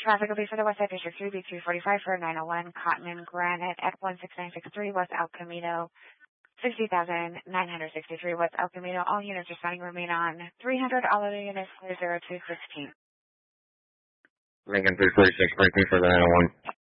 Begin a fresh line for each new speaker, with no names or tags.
Traffic will be for the West Side District 3B345 for 901 Cotton and Granite at 16963 West El Camino, 60,963 West El Camino. All units responding remain on 300. All other units clear 0216.
Lincoln 346, breaking for the 901.